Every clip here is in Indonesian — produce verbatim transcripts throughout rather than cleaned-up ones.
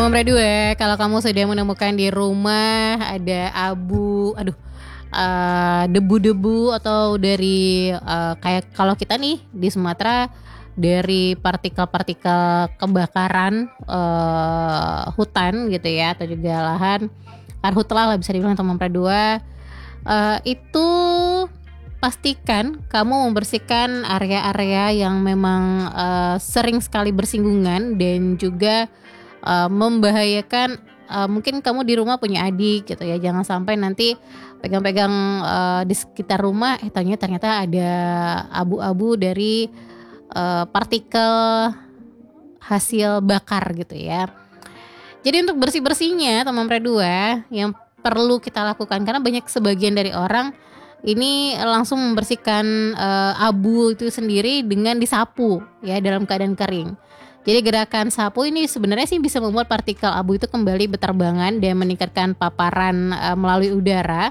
Teman Berdua, kalau kamu sudah menemukan di rumah ada abu, aduh, uh, debu-debu atau dari uh, kayak kalau kita nih di Sumatera dari partikel-partikel kebakaran uh, hutan gitu ya, atau juga lahan karhutla lah bisa dibilang teman Berdua, uh, itu pastikan kamu membersihkan area-area yang memang uh, sering sekali bersinggungan dan juga Uh, membahayakan. Uh, mungkin kamu di rumah punya adik gitu ya, jangan sampai nanti pegang-pegang uh, di sekitar rumah eh ternyata ternyata ada abu-abu dari uh, partikel hasil bakar gitu ya. Jadi untuk bersih-bersihnya teman Berdua yang perlu kita lakukan, karena banyak sebagian dari orang ini langsung membersihkan uh, abu itu sendiri dengan disapu ya dalam keadaan kering. Jadi gerakan sapu ini sebenarnya sih bisa membuat partikel abu itu kembali berterbangan dan meningkatkan paparan uh, melalui udara.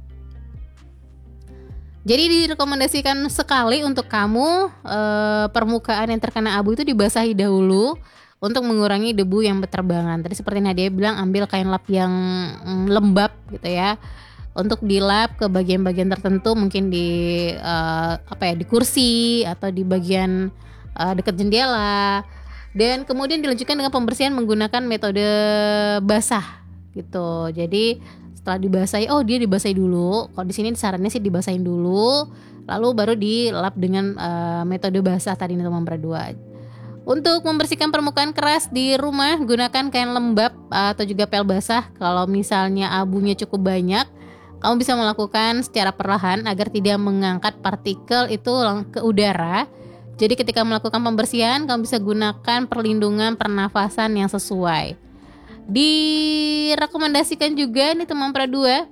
Jadi direkomendasikan sekali untuk kamu uh, permukaan yang terkena abu itu dibasahi dahulu untuk mengurangi debu yang berterbangan. Tadi seperti Nadia bilang, ambil kain lap yang mm, lembab gitu ya, untuk dilap ke bagian-bagian tertentu, mungkin di uh, apa ya di kursi atau di bagian uh, dekat jendela. Dan kemudian dilanjutkan dengan pembersihan menggunakan metode basah gitu. Jadi setelah dibasahi, oh dia dibasahi dulu. Kalau di sini sarannya sih dibasahin dulu, lalu baru dilap dengan uh, metode basah tadi nih teman Berdua. Untuk membersihkan permukaan keras di rumah, gunakan kain lembab atau juga pel basah. Kalau misalnya abunya cukup banyak, kamu bisa melakukan secara perlahan agar tidak mengangkat partikel itu ke udara. Jadi ketika melakukan pembersihan, kamu bisa gunakan perlindungan pernafasan yang sesuai. Direkomendasikan juga nih teman Berdua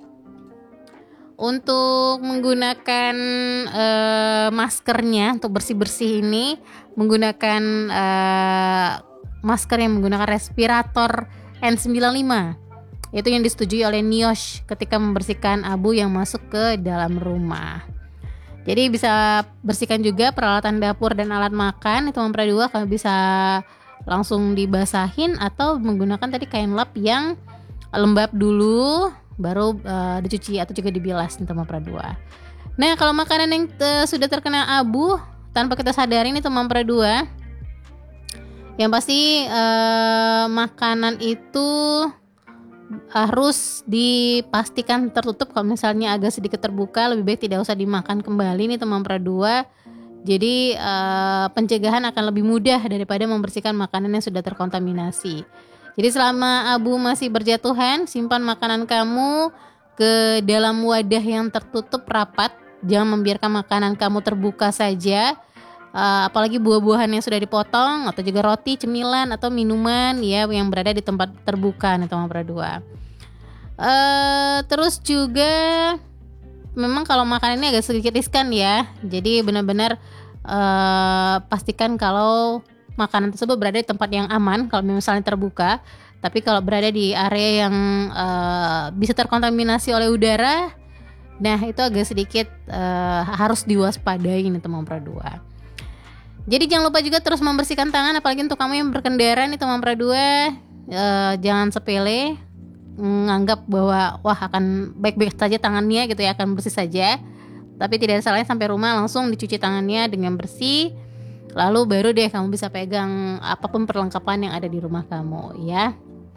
untuk menggunakan uh, maskernya untuk bersih-bersih ini, menggunakan uh, masker yang menggunakan respirator N sembilan puluh lima. Itu yang disetujui oleh N I O S H ketika membersihkan abu yang masuk ke dalam rumah. Jadi bisa bersihkan juga peralatan dapur dan alat makan. Itu teman Berdua, kamu bisa langsung dibasahin atau menggunakan tadi kain lap yang lembab dulu, baru uh, dicuci atau juga dibilas nih teman Berdua. Nah kalau makanan yang uh, sudah terkena abu tanpa kita sadari nih teman Berdua, yang pasti uh, makanan itu harus dipastikan tertutup. Kalau misalnya agak sedikit terbuka, lebih baik tidak usah dimakan kembali nih teman Berdua. Jadi uh, pencegahan akan lebih mudah daripada membersihkan makanan yang sudah terkontaminasi. Jadi selama abu masih berjatuhan, simpan makanan kamu ke dalam wadah yang tertutup rapat. Jangan membiarkan makanan kamu terbuka saja. Uh, apalagi buah-buahan yang sudah dipotong atau juga roti, cemilan atau minuman ya yang berada di tempat terbuka nih teman Berdua. Uh, terus juga memang kalau makanan ini agak sedikit riskan ya. Jadi benar-benar uh, pastikan kalau makanan tersebut berada di tempat yang aman kalau misalnya terbuka. Tapi kalau berada di area yang uh, bisa terkontaminasi oleh udara, nah itu agak sedikit uh, harus diwaspadai nih teman Berdua. Jadi jangan lupa juga terus membersihkan tangan, apalagi untuk kamu yang berkendara nih teman Berdua. E, jangan sepele menganggap bahwa wah akan baik-baik saja tangannya gitu ya, akan bersih saja. Tapi tidak ada salahnya sampai rumah langsung dicuci tangannya dengan bersih. Lalu baru deh kamu bisa pegang apapun perlengkapan yang ada di rumah kamu ya.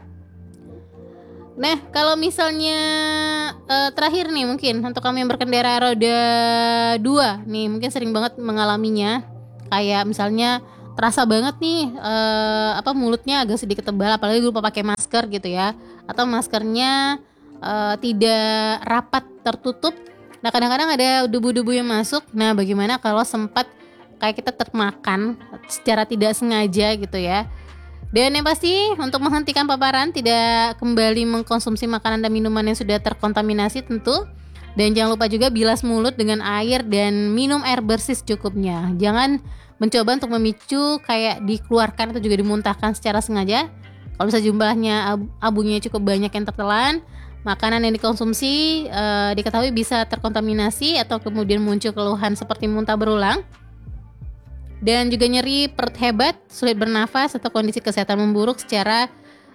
Nah kalau misalnya e, terakhir nih mungkin untuk kamu yang berkendara roda dua nih, mungkin sering banget mengalaminya. Kayak misalnya terasa banget nih uh, apa mulutnya agak sedikit tebal, apalagi lupa pakai masker gitu ya, atau maskernya uh, tidak rapat tertutup. Nah kadang-kadang ada debu-debu yang masuk. Nah bagaimana kalau sempat kayak kita termakan secara tidak sengaja gitu ya. Dan yang pasti untuk menghentikan paparan, tidak kembali mengkonsumsi makanan dan minuman yang sudah terkontaminasi tentu. Dan jangan lupa juga bilas mulut dengan air dan minum air bersih secukupnya. Jangan mencoba untuk memicu kayak dikeluarkan atau juga dimuntahkan secara sengaja. Kalau misalnya jumlahnya abunya cukup banyak yang tertelan, makanan yang dikonsumsi e, diketahui bisa terkontaminasi atau kemudian muncul keluhan seperti muntah berulang. Dan juga nyeri perut hebat, sulit bernafas atau kondisi kesehatan memburuk secara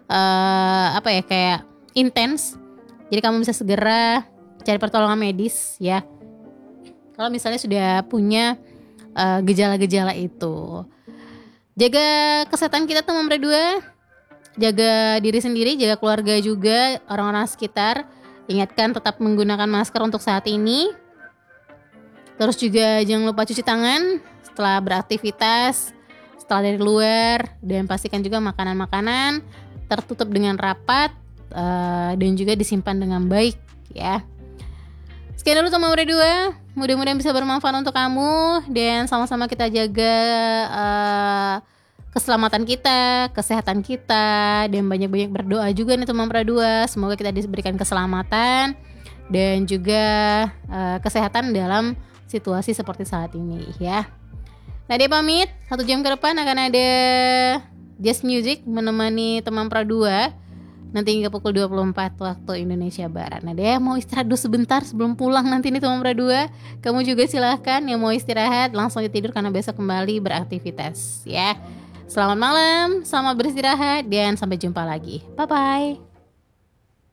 uh, apa ya kayak intens. Jadi kamu bisa segera cari pertolongan medis ya. Kalau misalnya sudah punya uh, gejala-gejala itu. Jaga kesehatan kita teman berdua. Jaga diri sendiri, jaga keluarga juga, orang-orang sekitar. Ingatkan tetap menggunakan masker untuk saat ini. Terus juga jangan lupa cuci tangan setelah beraktivitas, setelah dari luar, dan pastikan juga makanan-makanan tertutup dengan rapat uh, dan juga disimpan dengan baik ya. Sekian dulu teman berdua, mudah-mudahan bisa bermanfaat untuk kamu dan sama-sama kita jaga uh, keselamatan kita, kesehatan kita, dan banyak-banyak berdoa juga nih teman berdua. Semoga kita diberikan keselamatan dan juga uh, kesehatan dalam situasi seperti saat ini ya. Nadia pamit, satu jam ke depan akan ada Jazz Music menemani teman Pradua nanti hingga pukul dua puluh empat waktu Indonesia Barat. Nadia mau istirahat dulu sebentar sebelum pulang nanti nih teman Pradua. Kamu juga silahkan yang mau istirahat langsung tidur karena besok kembali beraktivitas ya. Selamat malam, selamat beristirahat dan sampai jumpa lagi. Bye bye.